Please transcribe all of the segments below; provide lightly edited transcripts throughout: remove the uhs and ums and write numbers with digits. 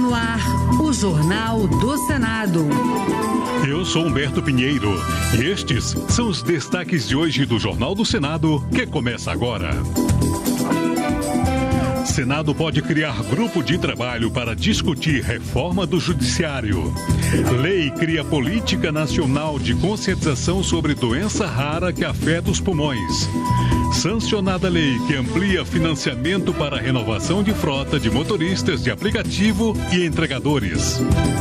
no ar, o Jornal do Senado. Eu sou Humberto Pinheiro e estes são os destaques de hoje do Jornal do Senado, que começa agora. Senado pode criar grupo de trabalho para discutir reforma do Judiciário. Lei cria política nacional de conscientização sobre doença rara que afeta os pulmões. Sancionada lei que amplia financiamento para renovação de frota de motoristas de aplicativo e entregadores.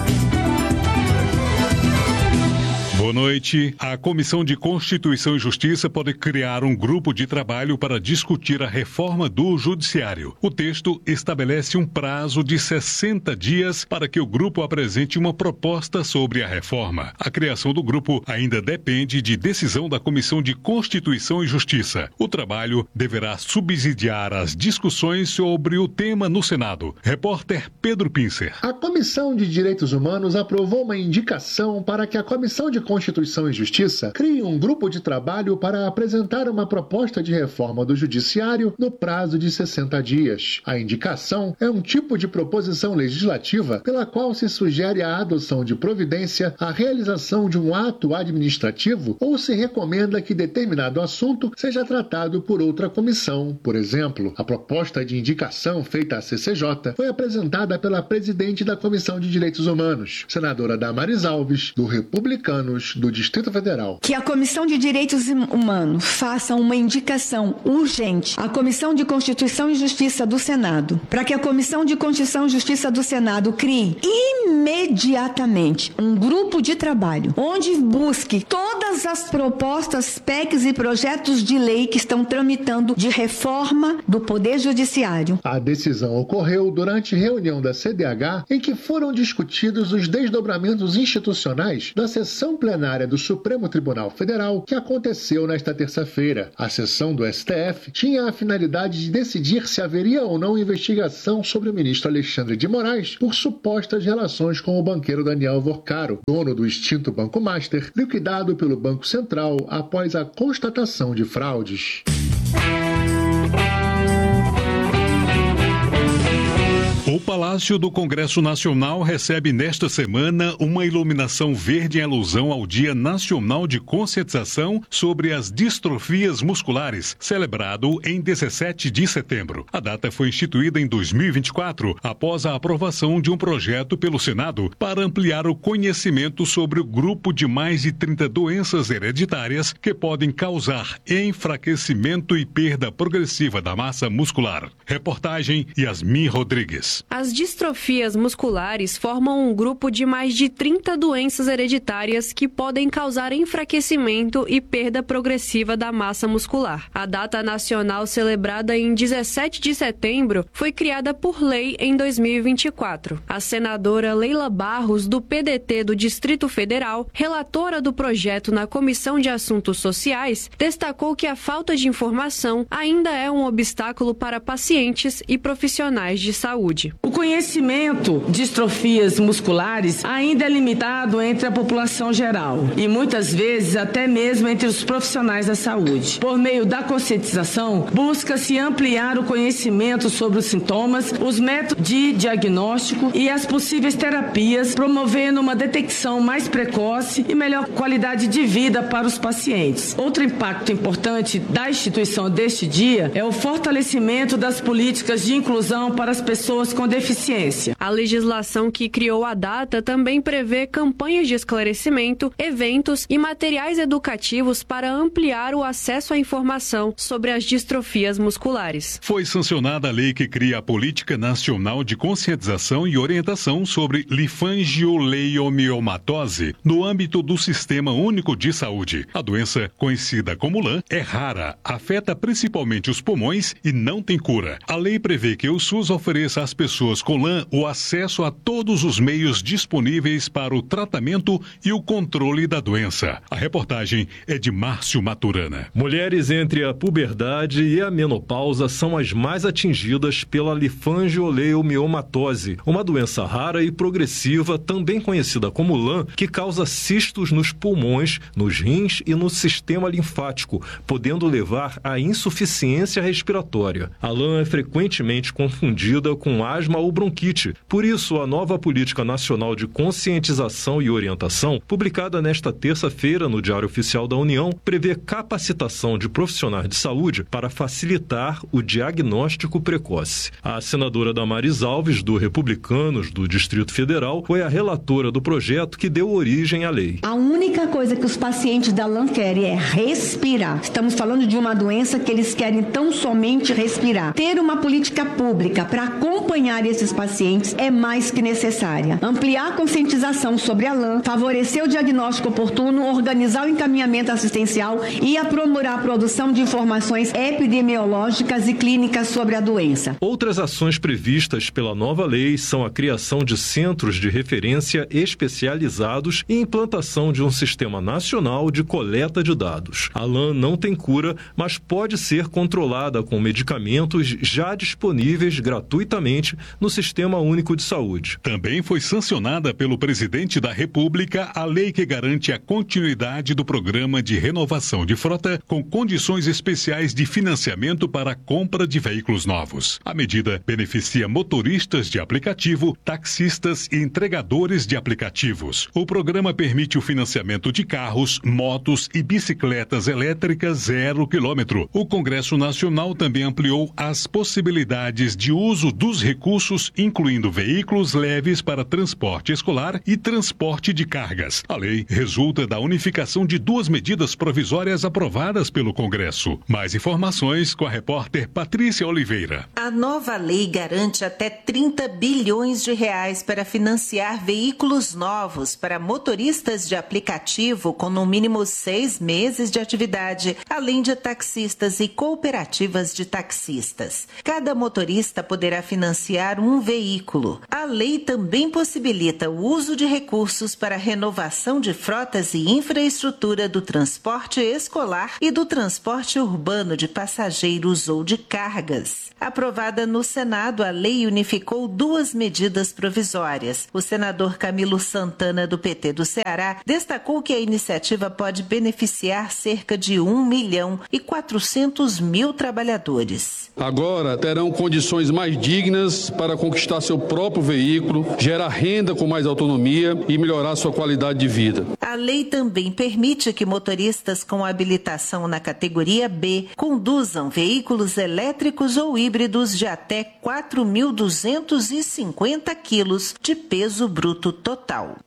Boa noite. A Comissão de Constituição e Justiça pode criar um grupo de trabalho para discutir a reforma do Judiciário. O texto estabelece um prazo de 60 dias para que o grupo apresente uma proposta sobre a reforma. A criação do grupo ainda depende de decisão da Comissão de Constituição e Justiça. O trabalho deverá subsidiar as discussões sobre o tema no Senado. Repórter Pedro Pincer. A Comissão de Direitos Humanos aprovou uma indicação para que a Comissão de Constituição e Justiça crie um grupo de trabalho para apresentar uma proposta de reforma do Judiciário no prazo de 60 dias. A indicação é um tipo de proposição legislativa pela qual se sugere a adoção de providência, a realização de um ato administrativo ou se recomenda que determinado assunto seja tratado por outra comissão. Por exemplo, a proposta de indicação feita à CCJ foi apresentada pela presidente da Comissão de Direitos Humanos, senadora Damares Alves, do Republicanos do Distrito Federal. Que a Comissão de Direitos Humanos faça uma indicação urgente à Comissão de Constituição e Justiça do Senado, para que a Comissão de Constituição e Justiça do Senado crie imediatamente um grupo de trabalho onde busque todas as propostas, PECs e projetos de lei que estão tramitando de reforma do Poder Judiciário. A decisão ocorreu durante reunião da CDH em que foram discutidos os desdobramentos institucionais da sessão plenária do Supremo Tribunal Federal que aconteceu nesta terça-feira. A sessão do STF tinha a finalidade de decidir se haveria ou não investigação sobre o ministro Alexandre de Moraes por supostas relações com o banqueiro Daniel Vorcaro, dono do extinto Banco Master, liquidado pelo Banco Central após a constatação de fraudes. O Palácio do Congresso Nacional recebe nesta semana uma iluminação verde em alusão ao Dia Nacional de Conscientização sobre as Distrofias Musculares, celebrado em 17 de setembro. A data foi instituída em 2024, após a aprovação de um projeto pelo Senado para ampliar o conhecimento sobre o grupo de mais de 30 doenças hereditárias que podem causar enfraquecimento e perda progressiva da massa muscular. Reportagem Yasmin Rodrigues. As distrofias musculares formam um grupo de mais de 30 doenças hereditárias que podem causar enfraquecimento e perda progressiva da massa muscular. A data nacional celebrada em 17 de setembro foi criada por lei em 2024. A senadora Leila Barros, do PDT do Distrito Federal, relatora do projeto na Comissão de Assuntos Sociais, destacou que a falta de informação ainda é um obstáculo para pacientes e profissionais de saúde. O conhecimento de distrofias musculares ainda é limitado entre a população geral e muitas vezes até mesmo entre os profissionais da saúde. Por meio da conscientização, busca-se ampliar o conhecimento sobre os sintomas, os métodos de diagnóstico e as possíveis terapias, promovendo uma detecção mais precoce e melhor qualidade de vida para os pacientes. Outro impacto importante da instituição deste dia é o fortalecimento das políticas de inclusão para as pessoas com deficiência. A legislação que criou a data também prevê campanhas de esclarecimento, eventos e materiais educativos para ampliar o acesso à informação sobre as distrofias musculares. Foi sancionada a lei que cria a Política Nacional de Conscientização e Orientação sobre linfangioleumioma no âmbito do Sistema Único de Saúde. A doença, conhecida como LAM, é rara, afeta principalmente os pulmões e não tem cura. A lei prevê que o SUS ofereça às pessoas com LAM o acesso a todos os meios disponíveis para o tratamento e o controle da doença. A reportagem é de Márcio Maturana. Mulheres entre a puberdade e a menopausa são as mais atingidas pela linfangioleumioma, uma doença rara e progressiva, também conhecida como LAM, que causa cistos nos pulmões, nos rins e no sistema linfático, podendo levar à insuficiência respiratória. A LAM é frequentemente confundida com asma ou bronquite. Por isso, a nova Política Nacional de Conscientização e Orientação, publicada nesta terça-feira no Diário Oficial da União, prevê capacitação de profissionais de saúde para facilitar o diagnóstico precoce. A senadora Damares Alves, do Republicanos do Distrito Federal, foi a relatora do projeto que deu origem à lei. A única coisa que os pacientes da LAN querem é respirar. Estamos falando de uma doença que eles querem tão somente respirar. Ter uma política pública para acompanhar esses pacientes é mais que necessária. Ampliar a conscientização sobre a LAN, favorecer o diagnóstico oportuno, organizar o encaminhamento assistencial e aprimorar a produção de informações epidemiológicas e clínicas sobre a doença. Outras ações previstas pela nova lei são a criação de centros de referência especializados e implantação de um sistema nacional de coleta de dados. A LAN não tem cura, mas pode ser controlada com medicamentos já disponíveis gratuitamente no Sistema Único de Saúde. Também foi sancionada pelo presidente da República a lei que garante a continuidade do programa de renovação de frota com condições especiais de financiamento para a compra de veículos novos. A medida beneficia motoristas de aplicativo, taxistas e entregadores de aplicativos. O programa permite o financiamento de carros, motos e bicicletas elétricas 0 km. O Congresso Nacional também ampliou as possibilidades de uso dos recursos, incluindo veículos leves para transporte escolar e transporte de cargas. A lei resulta da unificação de duas medidas provisórias aprovadas pelo Congresso. Mais informações com a repórter Patrícia Oliveira. A nova lei garante até 30 bilhões de reais para financiar veículos novos para motoristas de aplicativo com no mínimo 6 meses de atividade, além de taxistas e cooperativas de taxistas. Cada motorista poderá financiar um veículo. A lei também possibilita o uso de recursos para renovação de frotas e infraestrutura do transporte escolar e do transporte urbano de passageiros ou de cargas. Aprovada no Senado, a lei unificou duas medidas provisórias. O senador Camilo Santana, do PT do Ceará, destacou que a iniciativa pode beneficiar cerca de 1.400.000 trabalhadores. Agora terão condições mais dignas para conquistar seu próprio veículo, gerar renda com mais autonomia e melhorar sua qualidade de vida. A lei também permite que motoristas com habilitação na categoria B conduzam veículos elétricos ou híbridos de até 4.250 quilos de peso bruto total.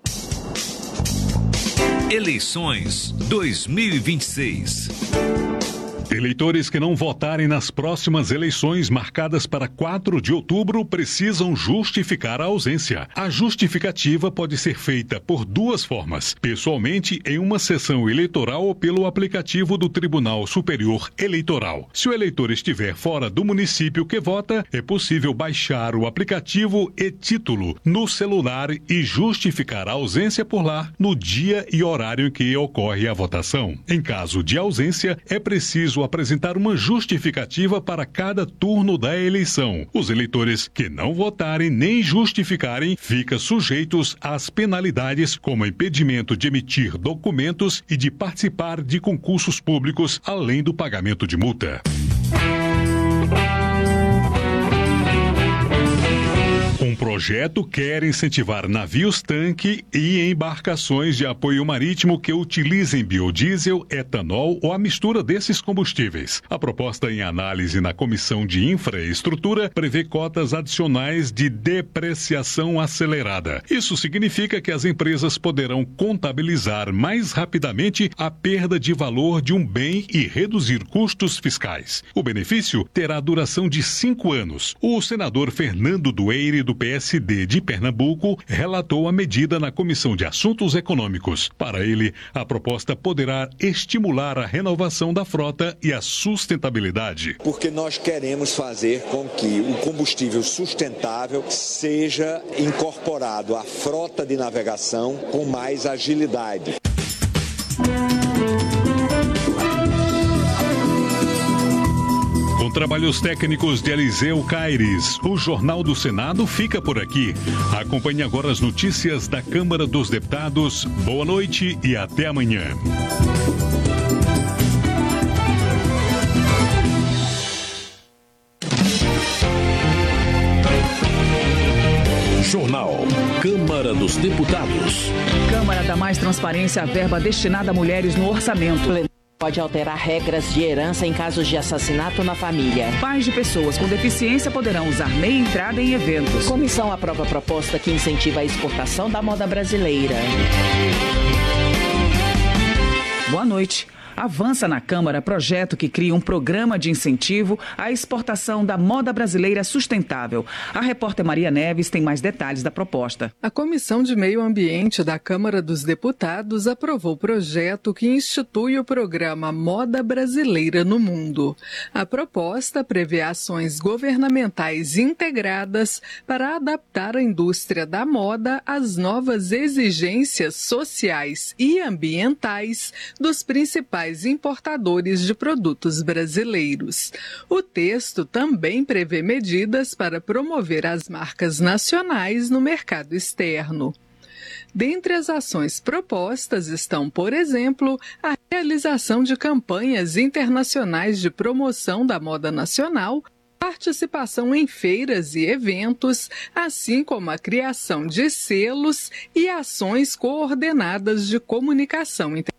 Eleições 2026. Eleitores que não votarem nas próximas eleições marcadas para 4 de outubro precisam justificar a ausência. A justificativa pode ser feita por duas formas: pessoalmente em uma sessão eleitoral ou pelo aplicativo do Tribunal Superior Eleitoral. Se o eleitor estiver fora do município que vota, é possível baixar o aplicativo e-Título no celular e justificar a ausência por lá no dia e horário em que ocorre a votação. Em caso de ausência, é preciso apresentar uma justificativa para cada turno da eleição. Os eleitores que não votarem nem justificarem ficam sujeitos às penalidades, como impedimento de emitir documentos e de participar de concursos públicos, além do pagamento de multa. Um projeto quer incentivar navios-tanque e embarcações de apoio marítimo que utilizem biodiesel, etanol ou a mistura desses combustíveis. A proposta em análise na Comissão de Infraestrutura prevê cotas adicionais de depreciação acelerada. Isso significa que as empresas poderão contabilizar mais rapidamente a perda de valor de um bem e reduzir custos fiscais. O benefício terá duração de 5 anos. O senador Fernando Dueire, do PSD de Pernambuco, relatou a medida na Comissão de Assuntos Econômicos. Para ele, a proposta poderá estimular a renovação da frota e a sustentabilidade. Porque nós queremos fazer com que o combustível sustentável seja incorporado à frota de navegação com mais agilidade. Com trabalhos técnicos de Eliseu Caires, o Jornal do Senado fica por aqui. Acompanhe agora as notícias da Câmara dos Deputados. Boa noite e até amanhã. Jornal. Câmara dos Deputados. Câmara dá mais transparência à verba destinada a mulheres no orçamento. Pode alterar regras de herança em casos de assassinato na família. Pais de pessoas com deficiência poderão usar meia entrada em eventos. Comissão aprova a proposta que incentiva a exportação da moda brasileira. Boa noite. Avança na Câmara projeto que cria um programa de incentivo à exportação da moda brasileira sustentável. A repórter Maria Neves tem mais detalhes da proposta. A Comissão de Meio Ambiente da Câmara dos Deputados aprovou o projeto que institui o programa Moda Brasileira no Mundo. A proposta prevê ações governamentais integradas para adaptar a indústria da moda às novas exigências sociais e ambientais dos principais importadores de produtos brasileiros. O texto também prevê medidas para promover as marcas nacionais no mercado externo. Dentre as ações propostas estão, por exemplo, a realização de campanhas internacionais de promoção da moda nacional, participação em feiras e eventos, assim como a criação de selos e ações coordenadas de comunicação internacional.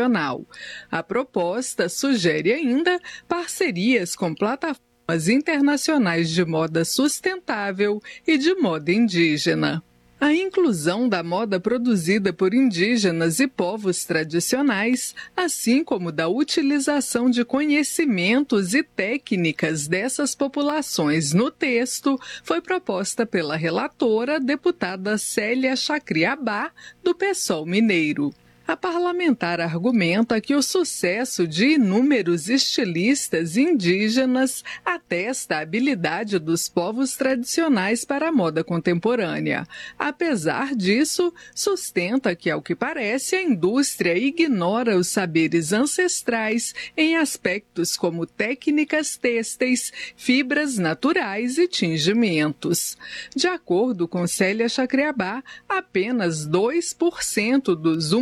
A proposta sugere ainda parcerias com plataformas internacionais de moda sustentável e de moda indígena. A inclusão da moda produzida por indígenas e povos tradicionais, assim como da utilização de conhecimentos e técnicas dessas populações no texto, foi proposta pela relatora, deputada Célia Chacriabá, do PSOL mineiro. A parlamentar argumenta que o sucesso de inúmeros estilistas indígenas atesta a habilidade dos povos tradicionais para a moda contemporânea. Apesar disso, sustenta que, ao que parece, a indústria ignora os saberes ancestrais em aspectos como técnicas têxteis, fibras naturais e tingimentos. De acordo com Célia Chacriabá, apenas 2% dos